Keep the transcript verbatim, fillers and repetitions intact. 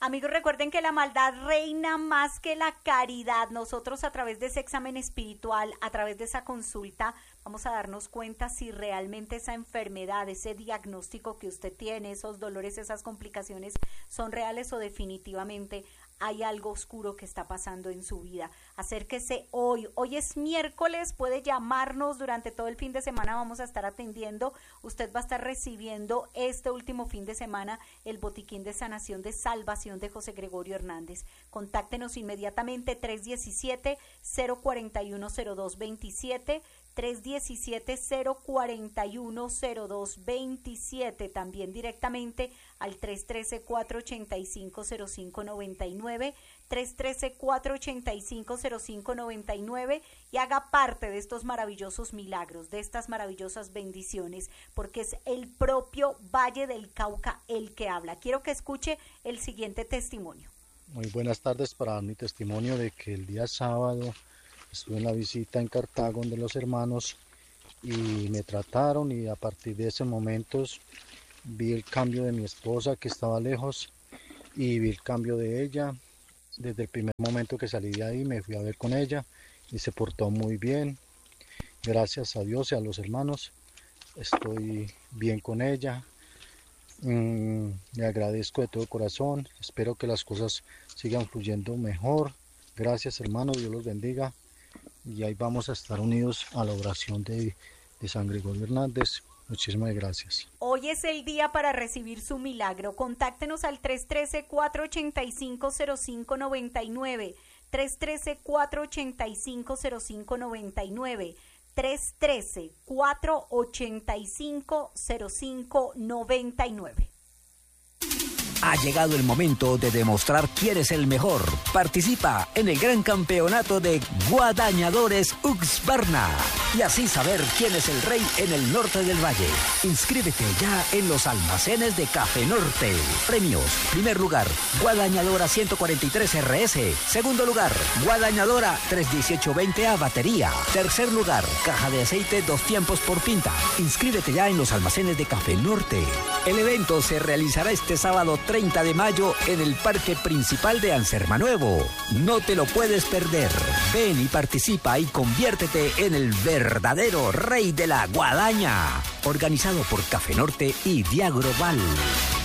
Amigos, recuerden que la maldad reina más que la caridad. Nosotros a través de ese examen espiritual, a través de esa consulta, vamos a darnos cuenta si realmente esa enfermedad, ese diagnóstico que usted tiene, esos dolores, esas complicaciones son reales o definitivamente hay algo oscuro que está pasando en su vida. Acérquese hoy, hoy es miércoles, puede llamarnos durante todo el fin de semana, vamos a estar atendiendo, usted va a estar recibiendo este último fin de semana el botiquín de sanación de salvación de José Gregorio Hernández. Contáctenos inmediatamente tres diecisiete, cero cuarenta y uno, cero dos veintisiete, tres diecisiete, cero cuarenta y uno, cero dos veintisiete, también directamente al tres trece, cuatro ochenta y cinco, cero cinco noventa y nueve, tres trece, cuatro ochenta y cinco, cero cinco noventa y nueve y haga parte de estos maravillosos milagros, de estas maravillosas bendiciones, porque es el propio Valle del Cauca el que habla. Quiero que escuche el siguiente testimonio. Muy buenas tardes, para dar mi testimonio de que el día sábado estuve en la visita en Cartago de los hermanos y me trataron, y a partir de ese momento vi el cambio de mi esposa que estaba lejos y vi el cambio de ella. Desde el primer momento que salí de ahí me fui a ver con ella y se portó muy bien. Gracias a Dios y a los hermanos estoy bien con ella. Mm, le agradezco de todo corazón. Espero que las cosas sigan fluyendo mejor. Gracias, hermanos, Dios los bendiga. Y ahí vamos a estar unidos a la oración de, de San Gregorio Hernández. Muchísimas gracias. Hoy es el día para recibir su milagro. Contáctenos al tres trece, cuatro ochenta y cinco, cero cinco noventa y nueve, tres trece, cuatro ochenta y cinco, cero cinco noventa y nueve, tres trece, cuatro ochenta y cinco, cero cinco noventa y nueve. Ha llegado el momento de demostrar quién es el mejor. Participa en el gran campeonato de Guadañadores Uxbarna y así saber quién es el rey en el norte del valle. Inscríbete ya en los almacenes de Café Norte. Premios: primer lugar, Guadañadora ciento cuarenta y tres R S. Segundo lugar, Guadañadora trescientos dieciocho veinte A batería. Tercer lugar, caja de aceite dos tiempos por pinta. Inscríbete ya en los almacenes de Café Norte. El evento se realizará este sábado treinta de mayo en el Parque Principal de Ansermanuevo. No te lo puedes perder. Ven y participa y conviértete en el verdadero rey de la guadaña. Organizado por Café Norte y Diagroval.